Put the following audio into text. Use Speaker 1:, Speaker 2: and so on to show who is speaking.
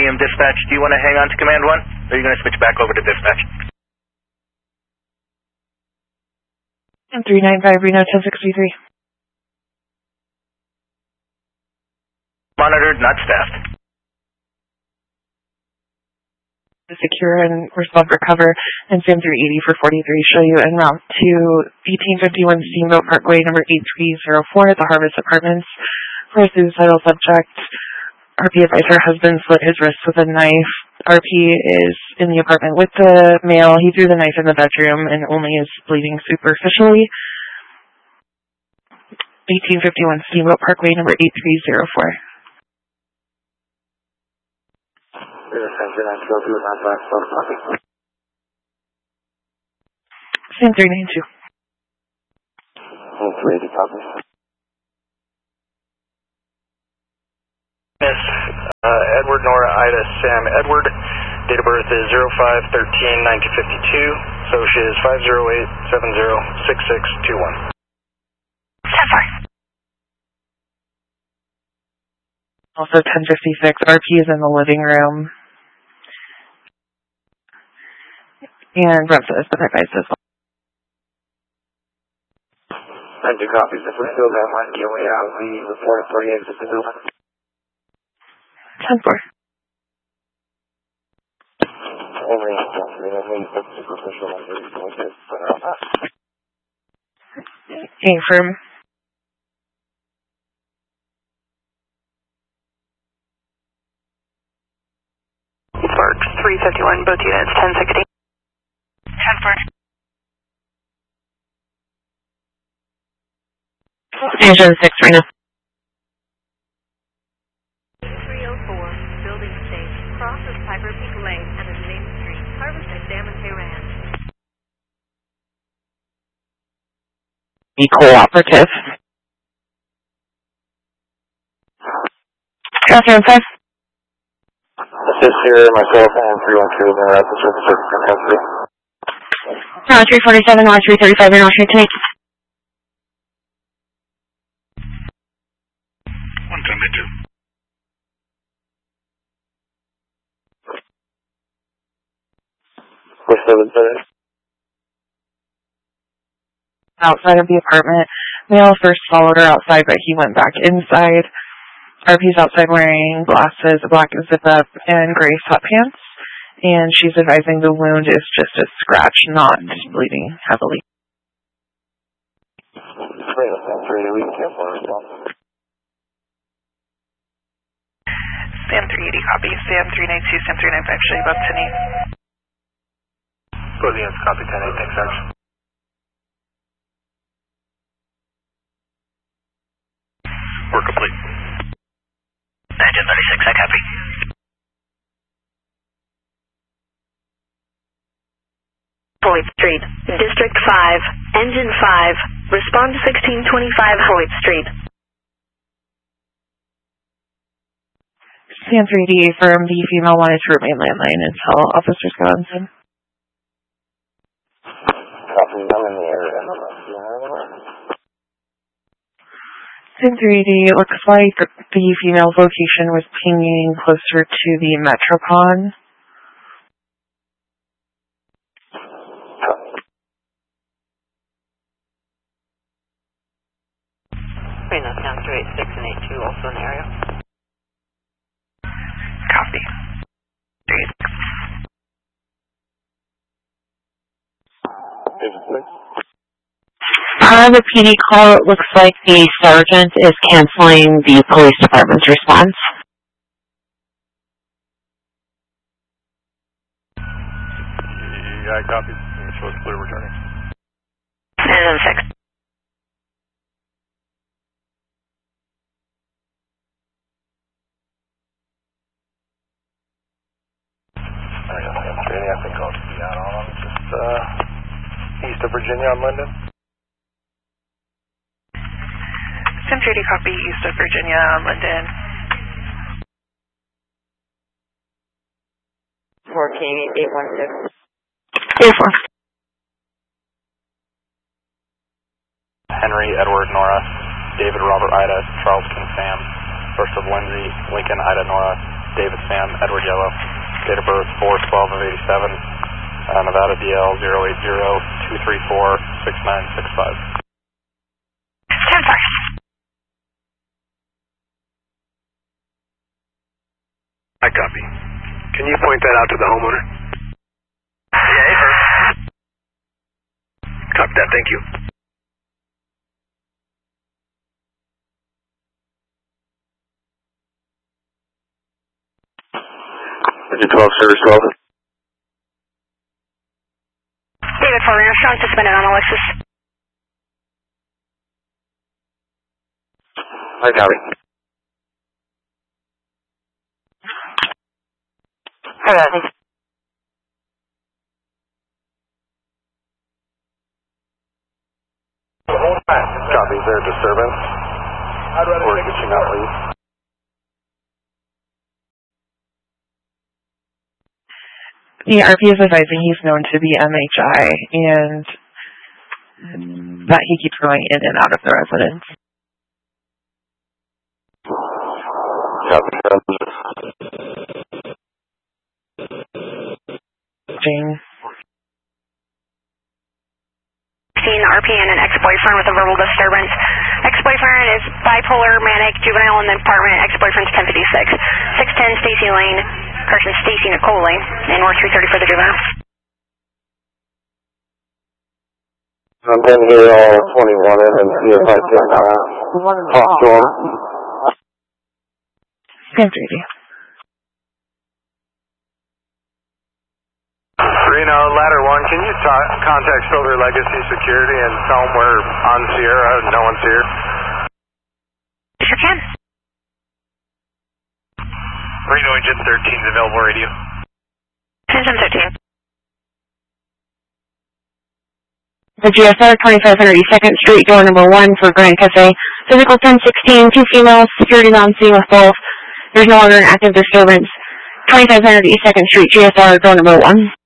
Speaker 1: William Dispatch. Do you want to hang on to Command 1? Or are you going to switch back over to Dispatch?
Speaker 2: 395 Reno 1063.
Speaker 1: Monitored, not staffed.
Speaker 2: Secure and respond recover, and Sam 380 for 43 show you en route to 1851 Steamboat Parkway, number 8304 at the Harvest Apartments for a suicidal subject. RP advised her husband slit his wrist with a knife. RP is in the apartment with the male. He threw the knife in the bedroom and only is bleeding superficially. 1851 Steamboat Parkway, number 8304. Sam 392.
Speaker 3: 380 copy.
Speaker 1: Miss Edward Nora Ida Sam Edward. Date of birth is 05/13/1952. So she is 508706621.
Speaker 2: 10-4. Also 1056. RP is in the living room. And Bremsa has been advised as well.
Speaker 3: I do copies. If we still have one, can we have the report for the exit to the building?
Speaker 2: 10-4. Affirm.
Speaker 4: Spark 351, both units, 1060.
Speaker 2: 10-4. Station 6 right now.
Speaker 5: 304, building stage, crosses Piper Peak Lane and is Main Street, Harvest at Damante Ranch.
Speaker 2: Be cooperative. Catherine 5.
Speaker 3: Assist here, my cell phone, 312, and we're at the surface of country.
Speaker 2: 347, 335, you're not here tonight.
Speaker 1: 172.
Speaker 3: We're 730.
Speaker 2: Outside of the apartment. Male first followed her outside, but he went back inside. RP's outside wearing glasses, a black zip-up, and gray sweatpants. And she's advising the wound is just a scratch, not bleeding heavily.
Speaker 4: Sam 380 copy. Sam 392, Sam 395, show you about 10-8.
Speaker 1: Both units copy 10-8, thanks, Sarge. Work complete. Engine 36, I copy.
Speaker 5: Hoyt Street, District 5, Engine 5, respond to 1625 Hoyt Street.
Speaker 2: Sam 380 from the female wanted to remain landline until officers go on.
Speaker 3: Copy, I'm in the area.
Speaker 2: Sam 380, it looks like the female's location was pinging closer to the Metropon.
Speaker 4: Reno Sound 386 and 82, also in the area. Copy. 386.
Speaker 2: The PD call, it looks like the sergeant is canceling the police department's response.
Speaker 1: Yeah, I copy. Show us clear returning.
Speaker 5: Engine 6.
Speaker 1: I think I'll be out on just east of Virginia on Linden.
Speaker 4: Sam 380 copy, east of Virginia on Linden.
Speaker 6: 14-816.
Speaker 2: 4-4.
Speaker 1: Henry, Edward, Nora, David, Robert, Ida, Charles, King, Sam, first of Lindsay, Lincoln, Ida, Nora, David Sam, Edward Yellow. Date of birth 4/12 of 87. Nevada DL 080-234-6965.
Speaker 4: Stand by.
Speaker 7: I copy. Can you point that out to the homeowner?
Speaker 1: Yeah,
Speaker 7: Copy that, thank you.
Speaker 3: Engine 12, service 12.
Speaker 5: David Forerunner, showing suspended on Alexis.
Speaker 3: I copy.
Speaker 6: Alright.
Speaker 1: Copy, is there a disturbance? Or did you not leave?
Speaker 2: The RP is advising he's known to the MHI and that he keeps going in and out of the residence.
Speaker 3: Copy.
Speaker 2: Jane.
Speaker 5: RPN and ex-boyfriend with a verbal disturbance. Ex-boyfriend is bipolar, manic, juvenile in the apartment. Ex-boyfriend's 1056. 610 Stacy Lane, correction, Stacy Nicole Lane, and North 330 for the juvenile.
Speaker 3: I'm going to get all 21 in and see if I can talk to him.
Speaker 2: Sam 380.
Speaker 1: Reno, Ladder 1, can you contact Silver Legacy Security and tell them we're on Sierra, no one's here?
Speaker 5: Sure can.
Speaker 7: Reno Engine 13 is available radio.
Speaker 5: Engine 13.
Speaker 8: The GSR 2500 East 2nd Street, door number 1 for Grand Cafe. Physical 1016, 2 females, security on scene with both. There's no longer an active disturbance. 2500 East 2nd Street, GSR, door number 1.